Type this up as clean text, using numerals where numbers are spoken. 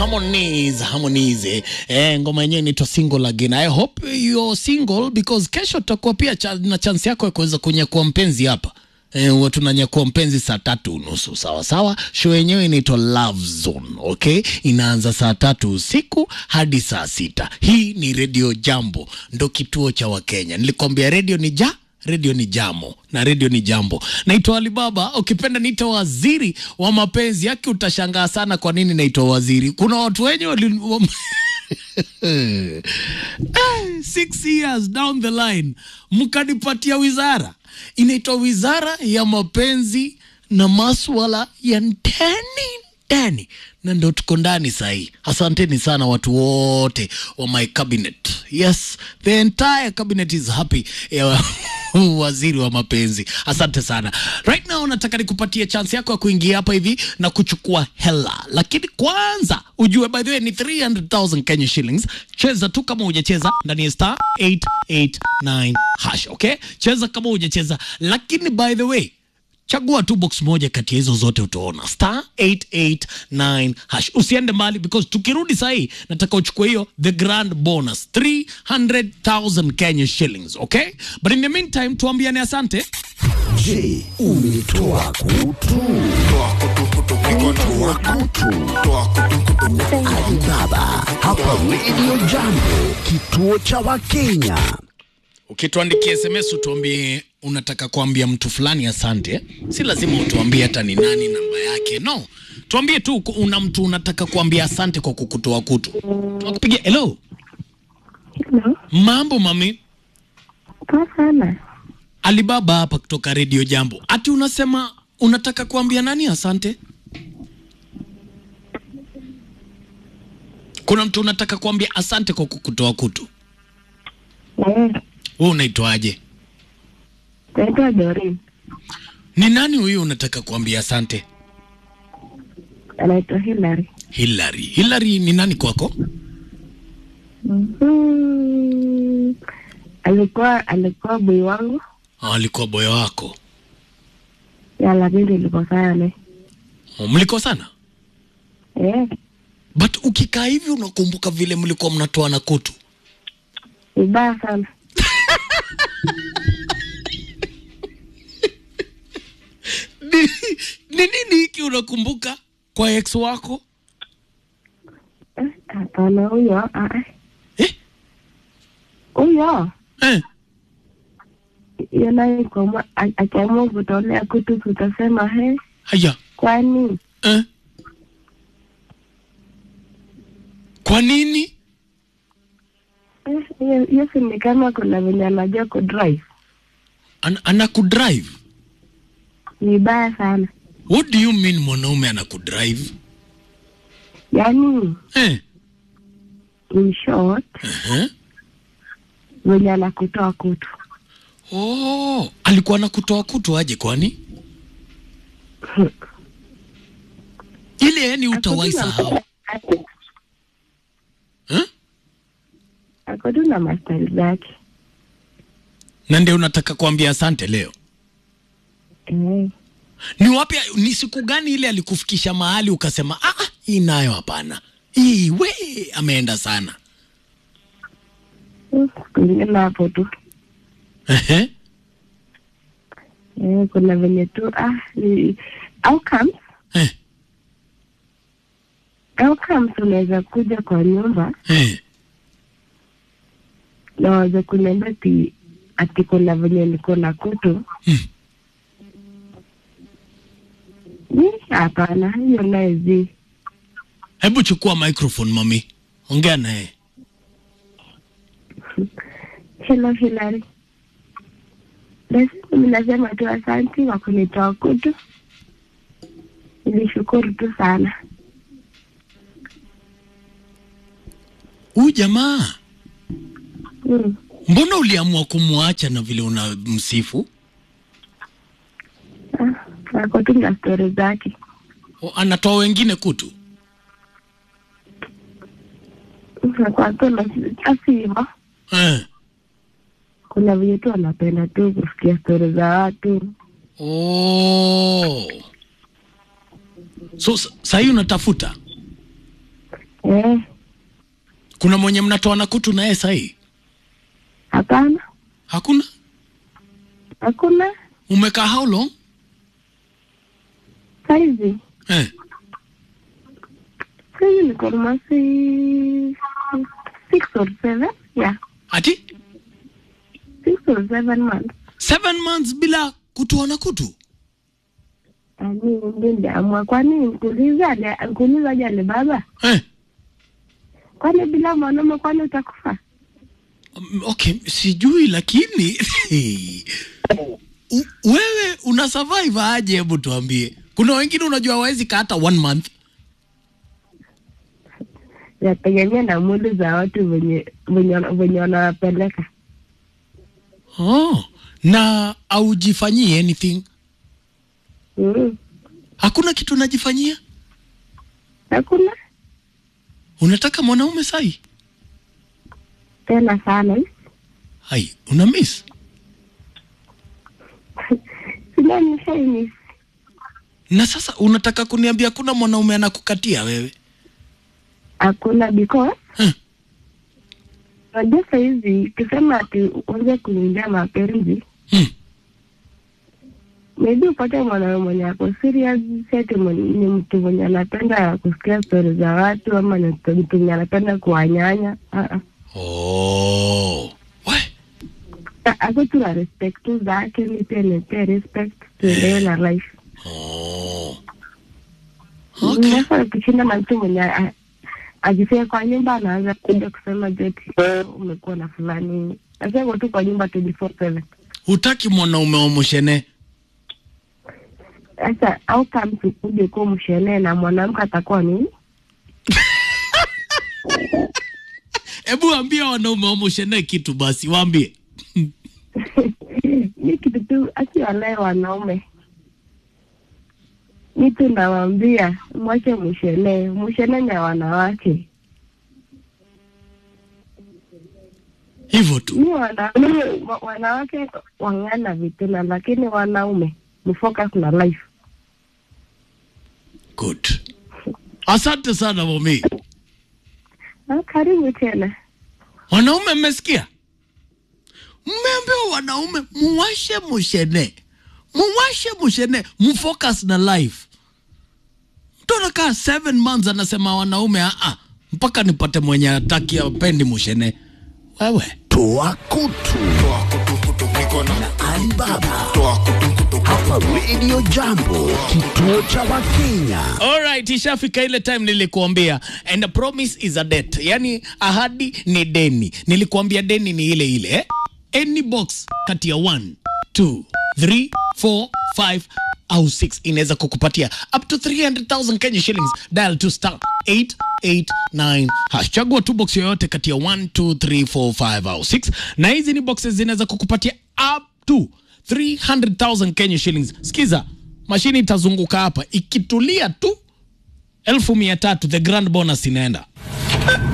Harmonize. Ngoma yenyewe inaitwa Single Again. I hope you're single because kesho tutakuwa pia na chance yako ya kuweza kunyakua mpenzi hapa. Tunanyakua mpenzi saa 3:30 sawa sawa. Show yenyewe inaitwa Love Zone, okay? Inaanza saa 3 usiku hadi saa 6. Hii ni Radio Jambo, ndo kituo cha Wakenya. Nilikwambia radio ni Jamo na radio ni Jambo. Naitwa Alibaba, ukipenda niita waziri wa mapenzi. Yake utashangaa sana kwa nini naitwa waziri. Kuna watu wenye 6 years down the line mkanipatia wizara. Inaitwa Wizara ya Mapenzi na Masuala ya Ndani. Na ndo tuko ndani sahi. Asanteni sana watu wote wa my cabinet. Yes, the entire cabinet is happy. Waziri wa mapenzi. Asante sana. Right now nataka nikupatie chance yako ya kuingia hapa hivi na kuchukua hela. Lakini kwanza ujue by the way ni 300,000 Kenya shillings. Cheza tu kama hujacheza ndani ya star 889 hash, okay? Cheza kama hujacheza. Lakini by the way chagua tu box moja kati ya hizo zote utaona. Star 889 hash. Usiende mbali because tukirudi sahi nataka uchukue hiyo the grand bonus 300,000 Kenya shillings, okay? But in the meantime tuambiane asante. Je, umetoa kutu? Alibaba, hapa Radio Jambo, kituo cha Wakenya. Ukituandikia SMS utuambie unataka kuambia mtu fulani asante. Si lazima utuambie hata ni nani namba yake. No. Tuambie tu una mtu unataka kuambia asante kwa kukutoa kutu. Tunakupigia hello. Hello. Mambo mami. Poa sana. Alibaba hapa kutoka Radio Jambo. Ati unasema unataka kuambia nani asante? Kuna mtu unataka kuambia asante kwa kukutoa kutu? Wewe unaitwaje? Naitwa Doreen. Ni nani huyu unataka kuambia asante? Anaitwa Hilary. Hilary ni nani kwako? Alikuwa boy wangu. Alikuwa boy wako. Ya lakini nilikosana. Mlikosana? But ukikaa hivi unakumbuka vile mlikuwa mnatoana kutu? Vibaya sana. Ni nini hiki unakumbuka kwa ex wako? Hapana huyo. Huyo. Yana kwa akiamua kutolea kutu tutasema Haya. Kwani? Kwa nini? Yes, ni kama kuna venye anajua kudrive. Anakudrive? Ni baya sana. What do you mean mwanaume anakudrive? Yani in short venye anakutoa kutu. Alikuwa anakutoa kutu aje kwani? Ile yani utawahi sahau. Ako na mastari zake. Na ndio unataka kuambia asante leo? Ni wapi, ni siku gani ile alikufikisha mahali ukasema hii nayo hapana, hii ameenda sana? Kuna hapo tu. Kuna venye tu outcomes. Outcomes unaweza kuja kwa nyumba. Na waza kuniambia ati kuna venye niko na kutu. Hapana, hiyo naezi. Hebu chukua microphone mami. Ongea naye. Hello Hilary. Basi ninasema tu asante kwa kunitoa kutu. Nilishukuru tu sana. Jamaa. Mbona uliamua kumwacha na vile unamsifu? Ako tu na story zake. Anatoa wengine kutu? Kwa tola asiva. Kuna vile tu anapenda tu kusikia story za watu. So sasa unatafuta? Kuna mwenye mnatoana kutu na yeye sahi? Hapana. Hakuna? Hakuna. Umekaa how long? Saizi niko masi 6 or 7. Yeah. Ati? 6 or 7 months. 7 months bila kutoana kutu? Ndio kwani nikuuliza jale baba? Kwani bila mwanaume kwani utakufa? Okay, sijui lakini wewe una survive aje, hebu tuambie. Kuna wengine unajua hawezi kaa hata 1 month. Yategemea na mwili za watu wenye wanapeleka. Na aujifanyie anything? Hakuna kitu unajifanyia? Hakuna. Unataka mwanaume sahi? Tena sana. Hai, una miss? Sina miss. Na sasa unataka kuniambia kuna mwanaume anakukatia wewe? Hakuna because Wajasa hizi, kusema ati uanze kuingia mapenzi. Maybe upate mwanaume mwenye ako serious, seti ni mtu mwenye anapenda kusikia stories za watu, ama ni mtu mwenye anapenda kuwanyanya. Ako tuna respect tu zake, nipe respect tuendewe na life. Okay. Nasa kushinda na mtu mwenye ajifia kwa nyumba anaanza kuja kusema jeti umekuwa na fulani. Nasema tu kwa nyumba 24/7. Hutaki mwanaume wa mshene? Sasa au kama mkuje kwa mshene na mwanamke atakuwa nini? Hebu ambia wanaume wa mshene kitu basi, waambie. Ni kitu tu asiwale wanaume. Nitu nawaambia mwache mshene na wanawake. Hivyo tu. Ni wanawake wangana vituna, lakini wanaume mfocus na life. Good. Asante sana mami. Karibu tena. Wanaume mmesikia? Mmeambiwa wanaume muwashe mshene, mfocus na life. Mtu anakaa 7 months anasema wanaume mpaka nipate mwenye ataki apendi mshene. Wewe toa kutu na Alibaba hapa Radio Jambo, kituo cha Wakenya. Alright, ishafika ile time nilikuambia, and a promise is a debt. Yani ahadi ni deni. Nilikuambia deni ni ile any box kati ya 1, 2, 3, 4, 5 au 6 inaweza kukupatia up to 300,000 Kenya shillings. Dial to *889#. Chagua tu box yoyote kati ya 1, 2, 3, 4, 5 au 6, na hizi ni boxes zinaweza kukupatia up to 300,000 Kenya shillings. Sikiza, mashini itazunguka hapa, ikitulia tu 1,300 the grand bonus inaenda.